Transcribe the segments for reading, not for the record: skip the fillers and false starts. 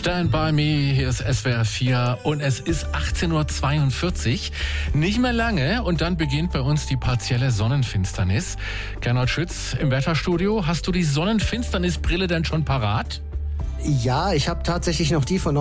Stand by me, hier ist SWR 4 und es ist 18.42 Uhr. Nicht mehr lange und dann beginnt bei uns die partielle Sonnenfinsternis. Gernot Schütz im Wetterstudio. Hast du die Sonnenfinsternisbrille denn schon parat? Ja, ich habe tatsächlich noch die von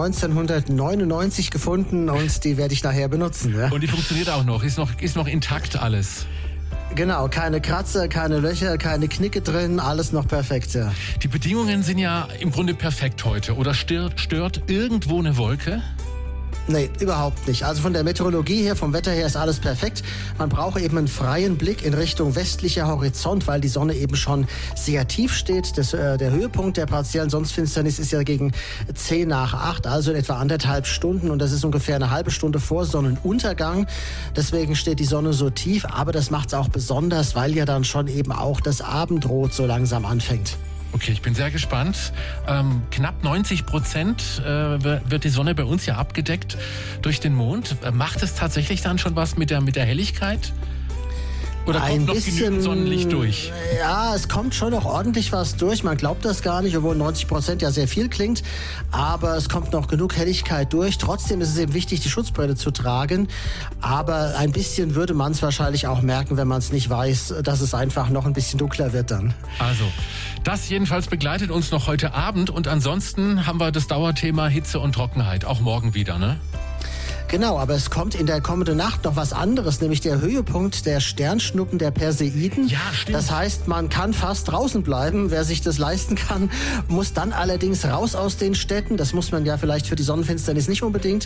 1999 gefunden und die werde ich nachher benutzen. Ja? Und die funktioniert auch noch, ist noch intakt alles. Genau, keine Kratzer, keine Löcher, keine Knicke drin, alles noch perfekt. Ja. Die Bedingungen sind ja im Grunde perfekt heute. Oder stört irgendwo eine Wolke? Nee, überhaupt nicht. Also von der Meteorologie her, vom Wetter her ist alles perfekt. Man braucht eben einen freien Blick in Richtung westlicher Horizont, weil die Sonne eben schon sehr tief steht. Der Höhepunkt der partiellen Sonnenfinsternis ist ja gegen 10 nach 8, also in etwa 1,5 Stunden. Und das ist ungefähr eine halbe Stunde vor Sonnenuntergang. Deswegen steht die Sonne so tief. Aber das macht es auch besonders, weil ja dann schon eben auch das Abendrot so langsam anfängt. Okay, ich bin sehr gespannt. Knapp 90% wird die Sonne bei uns ja abgedeckt durch den Mond. Macht es tatsächlich dann schon was mit der Helligkeit? Oder kommt noch genügend Sonnenlicht durch? Ja, es kommt schon noch ordentlich was durch. Man glaubt das gar nicht, obwohl 90% ja sehr viel klingt. Aber es kommt noch genug Helligkeit durch. Trotzdem ist es eben wichtig, die Schutzbrille zu tragen. Aber ein bisschen würde man es wahrscheinlich auch merken, wenn man es nicht weiß, dass es einfach noch ein bisschen dunkler wird dann. Also, das jedenfalls begleitet uns noch heute Abend. Und ansonsten haben wir das Dauerthema Hitze und Trockenheit. Auch morgen wieder, ne? Genau, aber es kommt in der kommenden Nacht noch was anderes, nämlich der Höhepunkt der Sternschnuppen der Perseiden. Ja, stimmt. Das heißt, man kann fast draußen bleiben, wer sich das leisten kann, muss dann allerdings raus aus den Städten. Das muss man ja vielleicht für die Sonnenfinsternis nicht unbedingt,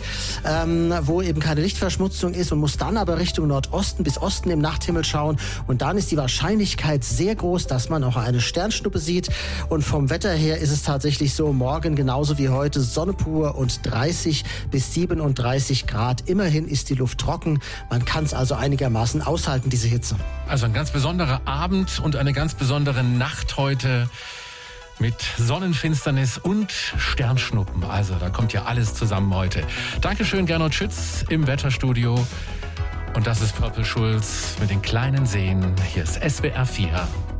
wo eben keine Lichtverschmutzung ist und muss dann aber Richtung Nordosten bis Osten im Nachthimmel schauen. Und dann ist die Wahrscheinlichkeit sehr groß, dass man auch eine Sternschnuppe sieht. Und vom Wetter her ist es tatsächlich so, morgen genauso wie heute Sonne pur und 30 bis 37 Grad. Immerhin ist die Luft trocken. Man kann es also einigermaßen aushalten, diese Hitze. Also ein ganz besonderer Abend und eine ganz besondere Nacht heute mit Sonnenfinsternis und Sternschnuppen. Also da kommt ja alles zusammen heute. Dankeschön, Gernot Schütz im Wetterstudio. Und das ist Purple Schulz mit den kleinen Seen. Hier ist SWR 4.